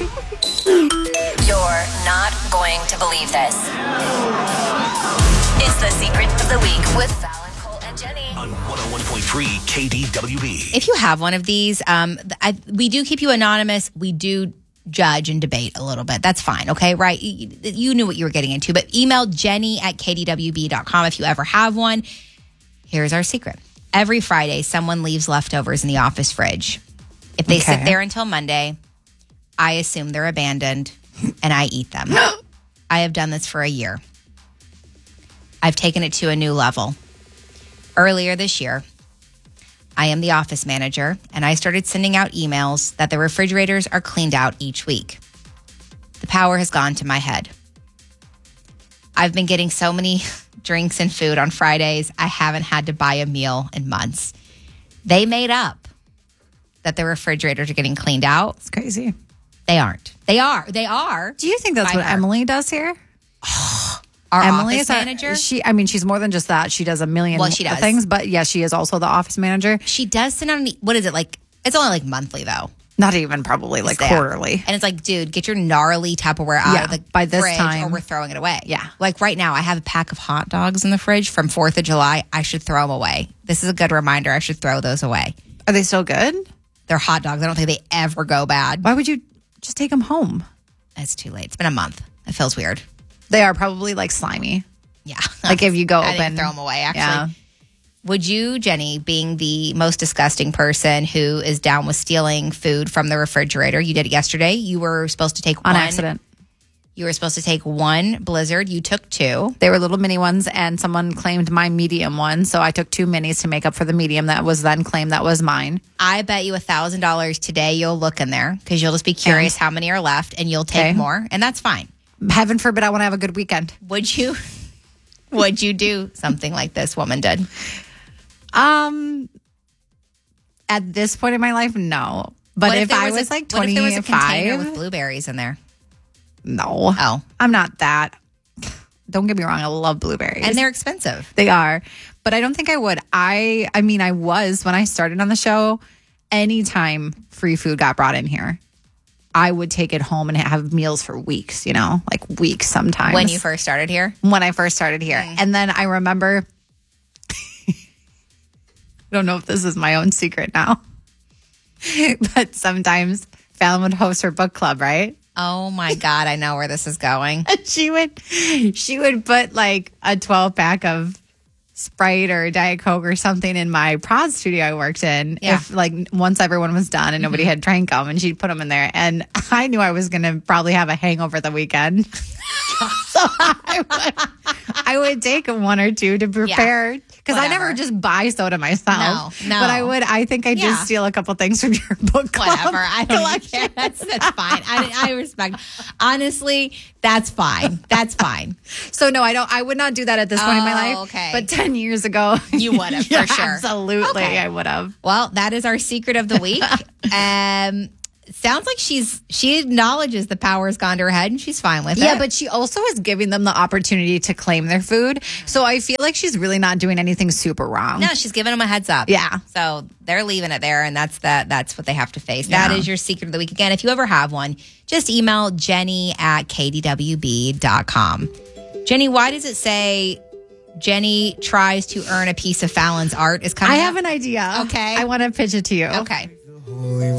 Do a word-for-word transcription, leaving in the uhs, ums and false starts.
You're not going to believe this. It's the secret of the week with Fallon, Cole, and Jenny on one oh one point three K D W B. If you have one of these, um, I, we do keep you anonymous. We do judge and debate a little bit. That's fine, okay? Right? You, you knew what you were getting into. But email Jenny at K D W B dot com if you ever have one. Here's our secret. Every Friday, someone leaves leftovers in the office fridge. If they Okay. sit there until Monday, I assume they're abandoned and I eat them. I have done this for a year. I've taken it to a new level. Earlier this year, I am the office manager, and I started sending out emails that the refrigerators are cleaned out each week. The power has gone to my head. I've been getting so many drinks and food on Fridays, I haven't had to buy a meal in months. They made up that the refrigerators are getting cleaned out. It's crazy. They aren't. They are. They are. Do you think that's By what her. Emily does here? Our Emily office is our- manager. she, I mean, she's more than just that. She does a million Well, she does. things, but yeah, she is also the office manager. She does send out an, e- what is it like? It's only like monthly though. Not even probably like It's that. quarterly. And it's like, dude, get your gnarly Tupperware out Yeah, of the by this fridge time- or we're throwing it away. Yeah. Like right now, I have a pack of hot dogs in the fridge from fourth of July. I should throw them away. This is a good reminder. I should throw those away. Are they still good? They're hot dogs. I don't think they ever go bad. Why would you just take them home? It's too late. It's been a month. It feels weird. They are probably like slimy. Yeah. Like if you go I open, didn't throw them away, actually. Yeah. Would you, Jenny, being the most disgusting person who is down with stealing food from the refrigerator, you did it yesterday. You were supposed to take On one. accident. You were supposed to take one Blizzard. You took two. They were little mini ones, and someone claimed my medium one. So I took two minis to make up for the medium that was then claimed that was mine. I bet you a thousand dollars today you'll look in there because you'll just be curious And- how many are left and you'll take Okay. more. And that's fine. Heaven forbid I want to have a good weekend. Would you, would you do something like this woman did? Um, at this point in my life, no. But What if, there I a- was like what if there was a container with twenty-five, blueberries in there? no. Oh. I'm not that. Don't get me wrong. I love blueberries. And they're expensive. They are, but I don't think I would. I, I mean, I was when I started on the show. Anytime free food got brought in here, I would take it home and have meals for weeks. You know, like weeks sometimes. When you first started here? when I first started here, and then I remember. I don't know if this is my own secret now, but sometimes Fallon would host her book club, right? Oh my God, I know where this is going. she would she would put like a twelve pack of Sprite or Diet Coke or something in my prod studio I worked in. Yeah. If like once everyone was done and nobody had drank them, and she'd put them in there, and I knew I was going to probably have a hangover the weekend, so I would, I would take one or two to prepare. Because I never Whatever. just buy soda myself. No, no. But I would, I think I Yeah. just steal a couple things from your book club. Whatever. I don't care. That's, that's fine. I, I respect. Honestly, that's fine. That's fine. So no, I don't. I would not do that at this point in my Oh, life. okay. But ten years ago, You would have, for yeah, sure. Absolutely, Okay. I would have. Well, that is our secret of the week. um, sounds like she's she acknowledges the power has gone to her head and she's fine with it. Yeah, but she also is giving them the opportunity to claim their food. So I feel like she's really not doing anything super wrong. no, she's giving them a heads up. Yeah. So they're leaving it there, and that's that. That's what they have to face. Yeah. That is your secret of the week. Again, if you ever have one, just email Jenny at K D W B dot com. Jenny, why does it say Jenny tries to earn a piece of Fallon's art is coming I up? have an idea. Okay. I want to pitch it to you. Okay.